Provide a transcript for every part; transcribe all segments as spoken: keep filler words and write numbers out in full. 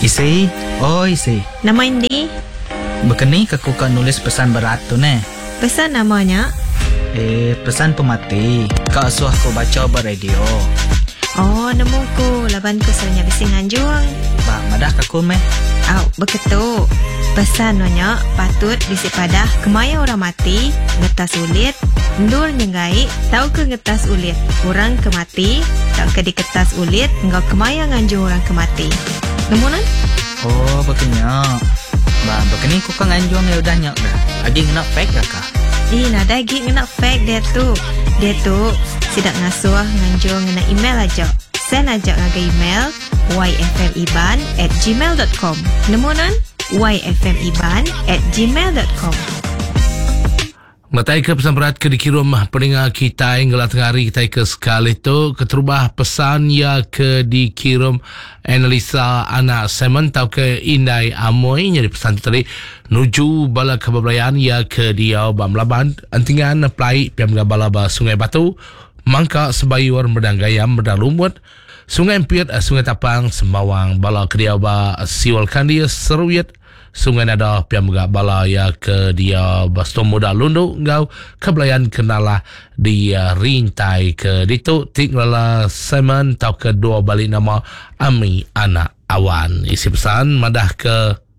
Isi, oh isi. Nama Indi? Begini aku kan nulis pesan berat tu ne. Pesan namanya? Eh, pesan pemati. Kau suah aku baca beradio. Oh, nemuku. Laban ku sernya bising anjuang. Ba, madah aku meh. Au, begitu. Pesan nanya patut bisi padah kemaya orang mati, ngetas ulit, ndur nyengai, tahu ke ngetas ulit. Orang kemati, tak ke diketas ulit, engkau kemaya nganjung orang kemati. Nemunan? Oh, begini. Ba, begini ku kan anjuang ya udah nyak dah. Lagi kena fake dah kah? Ih, nak dagi kena fake dia tu. Dia tu sidak ngasuh nganjung ngena email aja. Send aja ngaga email y f m iban at gmail dot com. Nemunan? y f m iban at gmail dot com. Matai ke pesan berat ke dikirim pendengar kita yang gelat hari kita ke sekali tu keterubah pesan ya ke dikirim analisa anak semen tau ke Indai Amoy jadi pesan tu tadi nuju bala kebablayan ya ke dia bamlaban antingan plai piam bala ba Sungai Batu mangka sebayur medang gayam medang lumut Sungai Empit Sungai Tapang Sembawang bala ke dia ba Siwal Kandia Seruyat Sungai Nada piamga bala ya ke dia bastom muda lundu ngau kebelayan kenalah dia rintai ke ditu tinglala semen tau ke dua balik nama Ami Anak Awan. Isi pesan madah ke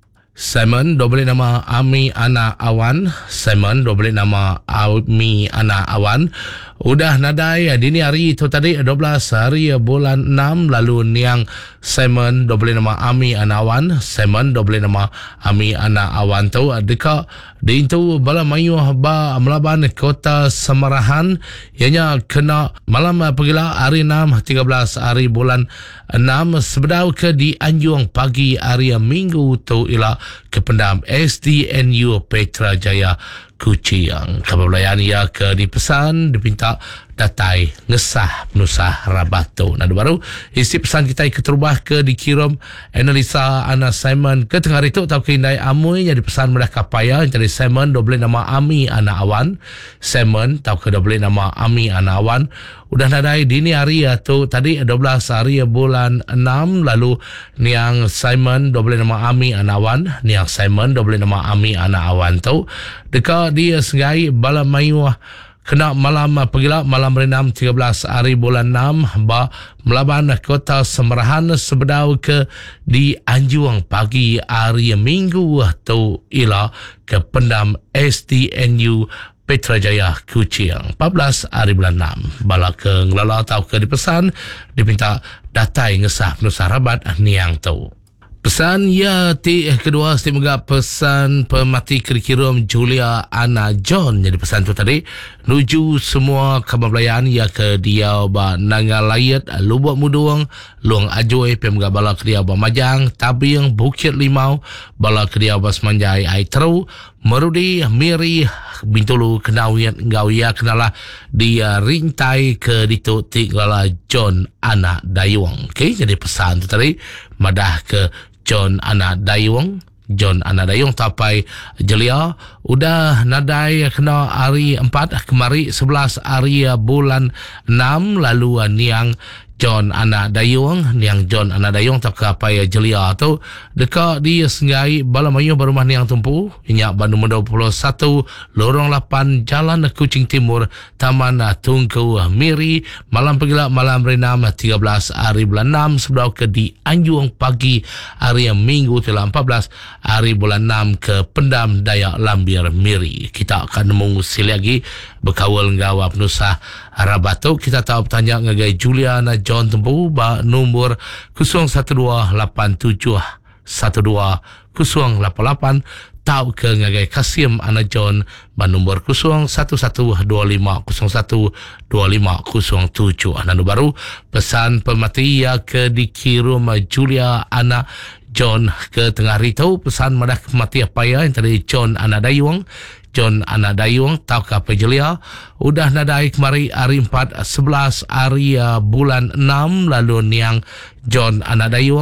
Simon dua balik nama Ami Anak Awan. Simon dua balik nama Ami Anak Awan. Udah nadai dini hari itu tadi dua belas hari bulan enam lalu niang Simon dua balik nama Ami Anak Awan. Simon dua balik nama Ami Anak Awan tu dekat di itu bala mayu ba melaban kota Semarahan ianya kena malam pagila hari enam tiga belas hari bulan enam sebedau ke di Anjung pagi hari Minggu tu ila ke pendam S D N U Petra Jaya Kuching. Kebelayan ia ke dipesan dipinta datai ngesah penusah Rabatu. Nah baru isi pesan kita keterubah ke dikirim analisa Ana Simon ke tengah itu tau ke Indai Amoy yang dipesan mudah kapaya jadi Simon double nama Ami Anak Awan. Simon tau ke double nama Ami Anak Awan. Udah nadai dini hari atau tadi dua belas hari bulan enam lalu niang Simon double nama Ami Anak Awan. Niang Simon double nama Ami Anak Awan tu dekat dia sengai bala mayuah kena malam pagila malam renam tiga belas hari bulan enam ba melaban kota Semarahan sebedau ke di Anjuang pagi hari Minggu atau ila ke pendam S D N U Petra Jaya Kuching empat belas hari bulan enam bala ke ngelala tau ke dipesan dipinta datai ngesah penusah rabat niang tu. Pesan ya ti kedua semoga pesan pemati kira-kiram Julia Anna John jadi pesan tu tadi nuju semua kebablayan ya ke dia ba Nangalayat Lubuk Muduang Luang Ajoy pemga bala ke dia ba Majang Tabing Bukit Limau bala ke dia ba Semanjai Aitru Merudi Miri Bintulu Kenawian Ngawia kenalah dia rintai ke ditu tinglala John Anak Dayuang. Okey jadi pesan tu tadi madah ke John Anak Dayuang. John Anak Dayuang tapai Jelia udah nadai kena hari empat kemari sebelas hari bulan enam lalu niang John Anak Dayuang niang John Anak Dayuang tak kapai Jelia tu dekat dia sengai bala mayu berumah niang tumpu inyak Bandung dua puluh satu lorong lapan Jalan Kuching Timur Taman Tungku Miri malam pagila malam renam tiga belas hari bulan enam sebelum ke di Anjuang pagi hari Minggu telah empat belas hari bulan enam ke pendam Dayak Lambir Miri. Kita akan mengusir lagi berkawal ngawap nusah Rabatu. Kita tahu bertanya ngagai Juliana John Tempu ba nombor kosong satu dua lapan tujuh satu dua kosong lapan lapan tahu ke ngagai Kasim Ana John ba nombor kosong satu satu dua lima kosong satu dua lima kosong tujuh. Dan baru pesan pemati ya ke dikirim Julia Ana John ke tengah ritu pesan madah mati apa ya yang tadi John Anak Dayuang. John Anak Dayuang tau ke apa Jelia udah nadai kemari hari empat sebelas hari uh, bulan enam lalu niang John Anak Dayuang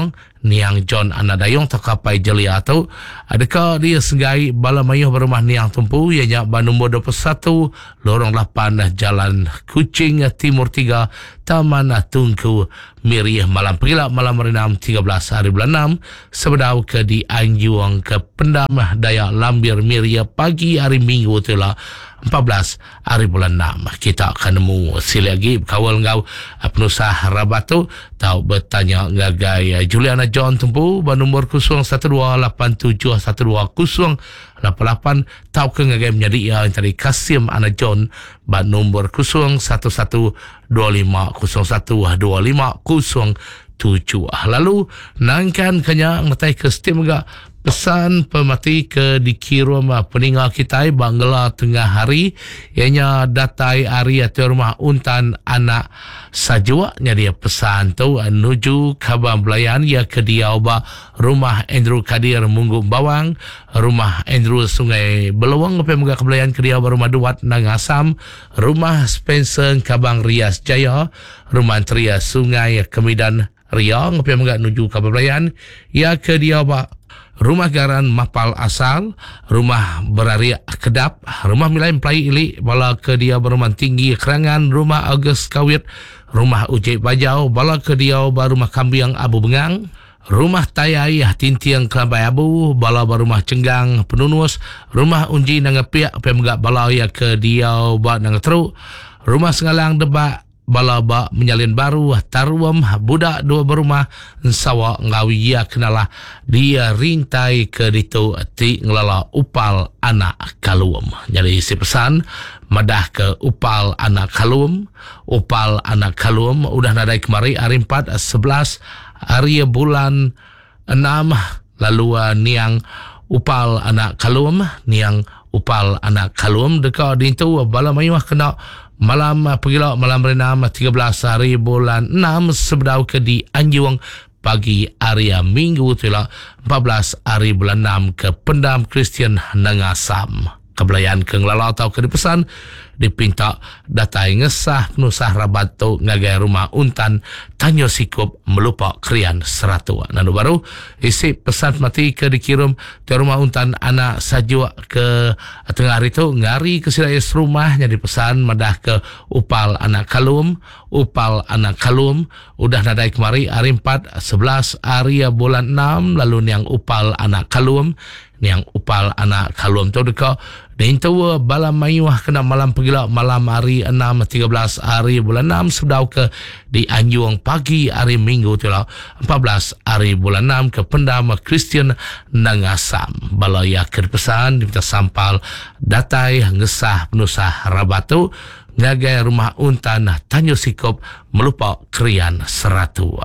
Niang John anak dayung tak kapai jelia tu. Adakah dia segai bala mayuh berumah Niang Tumpu ianya ban nombor dua puluh satu lorong lapan Jalan Kuching Timur tiga Taman Tungku Miriah malam pegila malam renam tiga belas hari bulan enam sebedau ke di Anjuang ke Pendam Daya Lambir Miriah pagi hari Minggu tu lah empat belas hari bulan enam. Kita akan nemu sila lagi kawal ngau penusah Rabat tu tahu bertanya ngagai Juliana John Tumpu ban nombor kosong satu dua lapan tujuh satu dua kosong lapan lapan tahu ke ngagai menjadi ya dari Kasim anak John ban nombor kosong satu satu dua lima kosong satu dua lima kosong tujuh. Lalu nangkan kanya ngatai ke setiap juga pesan pemati ke dikirim peninggal kita Bangla tengah hari ianya datai hari atau rumah untan anak sajua dia pesan tu menuju khabar belayan ya ke dia oba rumah Andrew Kadir Munggu Bawang rumah Andrew Sungai Belawang pe muga kebelayan ke dia rumah Duat Nang Asam rumah Spencer Kabang Rias Jaya rumah Tria Sungai Kemidan Riau pe muga menuju khabar belayan ya ke dia oba rumah Garan Mapal Asal, rumah Beraria Kedap, rumah Milain Pelai Ili, bala ke dia berumah Tinggi Kerangan, rumah Agus Kawit, rumah Ujai Bajau, bala ke dia rumah Kambiang Abu Bengang, rumah Tayai Tintiang Kelambai Abu, bala rumah Cenggang Penunus, rumah Unji Nangapiak, pemegak bala ya ke dia ba Nangatru, rumah Sengalang Debak, bala ba menyalin baru taruam budak dua berumah sawa ngawi ya kenalah dia rintai ke ditu ti ngelala upal anak kaluam. Jadi si pesan madah ke upal anak kaluam upal anak kaluam udah nadai kemari hari empat sebelas hari bulan enam lalu uh, niang upal anak kaluam niang upal anak kaluam dekat dintu bala mayuah kena malam pegila malam renam tiga belas hari bulan enam sebedau ke di Anjuang pagi hari Minggu tu lah empat belas hari bulan enam ke Pendam Kristian Nangasam. Kebelayan ke ngelala atau ke dipesan dipinta datai ngesah penusah Rabat tu ngagai rumah untan Tanyo Sikup melupa krian seratu. Nanu baru isi pesan mati ke dikirim ke rumah untan anak sajua ke tengah hari tu ngari ke silais rumah jadi pesan madah ke upal anak kalum upal anak kalum udah nadai kemari hari empat sebelas hari bulan enam lalu niang upal anak kalum niang upal anak kalum tu dekat dan itu bala mayuah kena malam pegila malam hari enam tiga belas hari bulan enam sedau ke di Anjuang pagi hari Minggu tu lah empat belas hari bulan enam ke Pendam Kristian Nangasam. Bala ya kepesan diminta sampal datai ngesah penusah Rabat tu ngagai rumah untan Tanyo Sikup melupa krian seratu.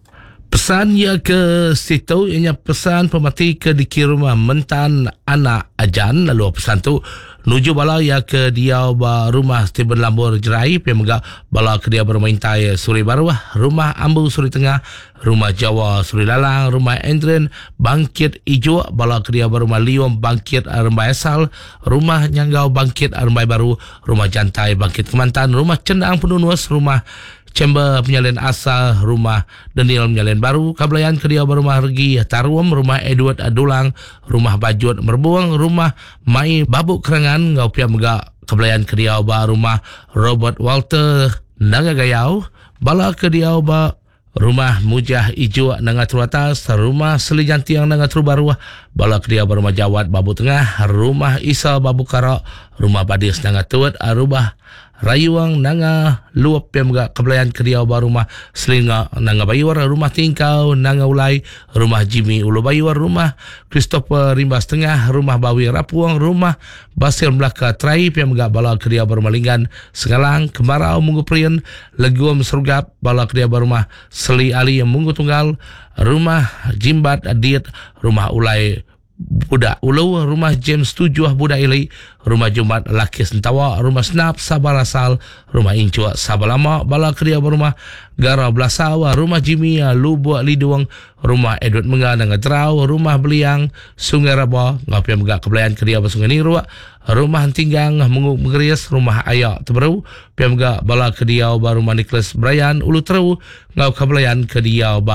Pesan ya ke situ ianya pesan pemati ke dikirim mentan anak ajan lalu pesan tu nuju bala ya ke dia ba rumah Steven Lambur Jerai pemega bala ke dia bermain tai Suri Baru rumah Ambu Suri Tengah rumah Jawa Suri Lalang rumah Endren Bangkit Ijo bala ke dia berumah Liom Bangkit Rembai Asal rumah Nyanggau Bangkit Rembai Baru rumah Jantai Bangkit Kemantan rumah Cendang Penunus rumah Chamber Penyalin Asal rumah Daniel Penyalin Baru Kabelayan ke dia berumah Regi Taruam rumah Edward Adulang rumah Bajut Merbuang rumah Mai Babuk Kerangan ngau pia mega Kabelayan ke dia ba rumah Robert Walter Nangagayau bala ke dia ba rumah Mujah Ijo Nangatru Atas rumah Selijanti yang Nangatru Baru bala ke dia berumah Jawat Babu Tengah rumah Isa Babu Karak rumah Badis Nangatut rumah Rayuang Nanga Luap yang mga Kabelayan ke dia ba rumah Selinga Nanga Bayuar rumah Tingkau Nanga Ulai rumah Jimmy Ulu Bayuar rumah Christopher Rimbas Tengah rumah Bawi Rapuang rumah Basir Melaka Traip yang mga bala ke dia ba rumah Linggan Sengalang Kemarau Munggu Prian Leguam Serugap bala ke dia ba rumah Seli Ali yang Munggu Tunggal rumah Jimbat Adit rumah Ulai Budak Ulu rumah James Tujuh Budak Ili rumah Jumat Laki Sentawa rumah Snap Sabar Asal rumah Incua Sabar Lama bala keria rumah Gara Belasawa rumah Jimmy Lubuak Liduang rumah Edward Menga dengan Drau rumah Beliang Sungai Rabah ngapia megak Kebelayan keria Sungai Niru rumah Tinggang Menguk Mengeris rumah Ayak Teberu pia megak bala keria ba rumah Nicholas Brian Ulu Teru ngau Kebelayan keria ba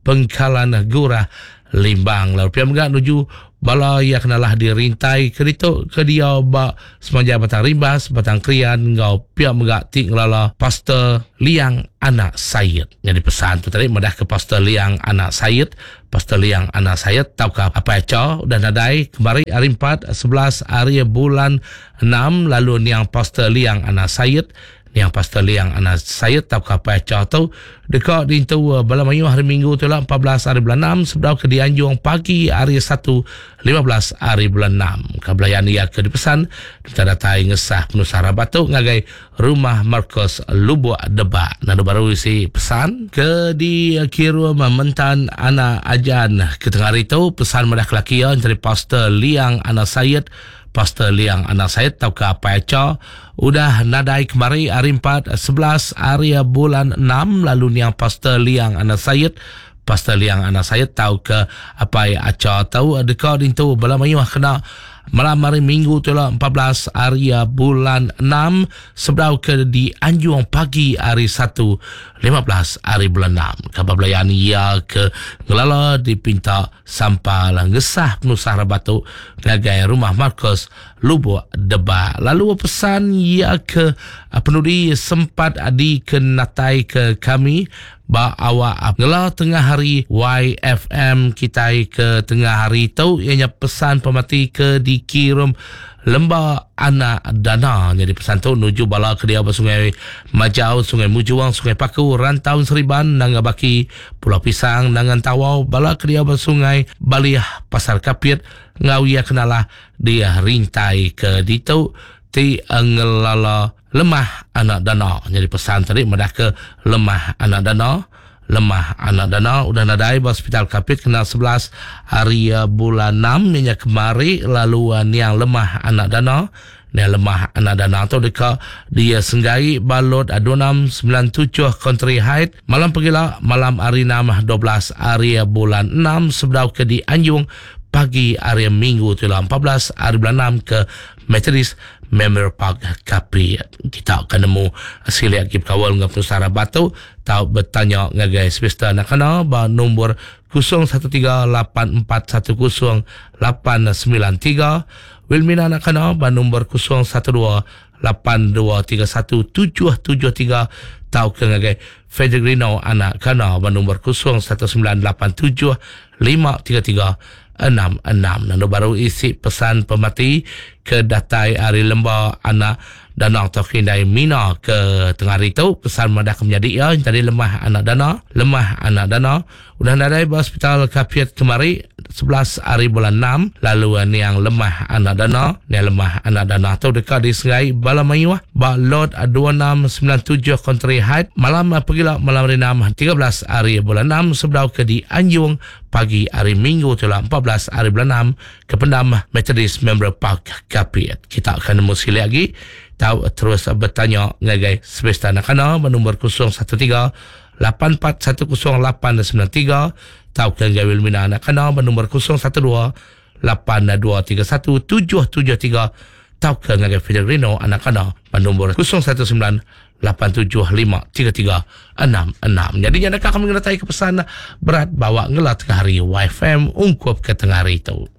Pengkalan Gurah Limbang. Lalu pihak megak nuju bala ia kenalah dirintai kerito ke dia ba semanja batang rimbas batang krian ngau pihak megak tik ngelala Pastor Liang Anak Syed. Jadi pesan tu tadi medah ke Pastor Liang Anak Syed. Pastor Liang Anak Syed tahu ke apa aja dan nadai kembali hari empat sebelas hari bulan enam lalu ni yang Pastor Liang Anak Syed yang Pastor Liang Anak Syed tahu ke apa aja tu dekat di tu bala mayu hari Minggu tu lah empat belas hari bulan enam sebelum ke di Anjung pagi hari satu lima belas hari bulan enam kabelayan ia ke dipesan kita datai ngesah penusara batu ngagai rumah Marcos Lubuk Debak. Nado baru isi pesan ke di kiru mementan anak ajan ke tengah itu pesan medah kelakian dari Pastor Liang Anak Syed. Pastor Liang Anak Syed tahu ke apa aja udah nadai kemari hari empat sebelas hari bulan enam lalu yang Pastor Liang Anak Syed. Pastor Liang Anak Syed tahu ke apa aja tahu dekat itu bala mayu kena malam hari Minggu tu lah empat belas hari bulan enam sebelum ke di Anjung pagi hari satu lima belas hari bulan enam kabelayan ia ke ngelala dipinta sampah lah ngesah penusara batu ngagai rumah Marcos Lubuk Debak. Lalu pesan ia ke penudi sempat adi ke natai ke kami ba awak ngela tengah hari Y F M kita ke tengah hari tu ianya pesan pemati ke dikirim lembah anak dana. Jadi pesan tu nuju bala ke dia Sungai Majau, Sungai Mujuang, Sungai Paku, Rantau Seriban, Nanga Baki, Pulau Pisang, Nangan Tawau, bala ke dia Sungai Baliah, Pasar Kapit, ngau ia kenalah dia rintai ke ditu ti ngelala lemah anak dana. Jadi pesan tadi medah ke lemah anak dana. Lemah anak dana udah nadai hospital Kapit kena sebelas hari bulan enam yang kemari lalu yang lemah anak dana ni lemah anak dana tu dekat dia senggai balot dua enam sembilan tujuh Country Heights malam pergilah malam hari enam dua belas hari bulan enam sebelum ke di Anjung pagi hari Minggu tu lah empat belas hari bulan enam ke Methodist Memorial Park Kapri. Kita akan nemu sila akib kawal dengan penusara batu tahu bertanya ngagai semesta nak kena ba nombor kosong satu tiga lapan empat satu kosong lapan sembilan tiga. Wilmina nak kena ba nombor kosong satu dua lapan dua tiga satu tujuh tujuh tiga. Tahu ke ngagai Federino anak kena ba nombor kosong satu sembilan lapan tujuh lima tiga tiga enam enam. Nando baru isi pesan pemati ke datai hari lembah anak dana atau kindai Mina ke tengah hari itu pesan madah menjadi ya jadi lemah anak dana lemah anak dana udah nadai hospital Kapit kemari sebelas hari bulan enam lalu ni yang lemah anak dana ni lemah anak dana tu dekat di Sungai Balamayu ba lot dua enam sembilan tujuh Country Heights malam pergilah malam hari enam tiga belas hari bulan enam sebelum ke di Anjung pagi hari Minggu tu lah empat belas hari bulan enam ke Pendam Methodist Memorial Park Kapit. Kita akan nemu sila lagi tahu terus bertanya ngagai semesta nak kena nombor kosong satu tiga lapan empat satu kosong lapan sembilan tiga. Tahu ke ngagai Wilmina nak kena nombor kosong satu dua lapan dua tiga satu tujuh tujuh tiga. Tahu ke ngagai Federino anak kena nombor kosong satu sembilan lapan tujuh lima tiga tiga enam enam. Jadi jangan kami mengerti kepesan berat bawa ngelat ke hari Y F M ungkup ke tengah hari itu.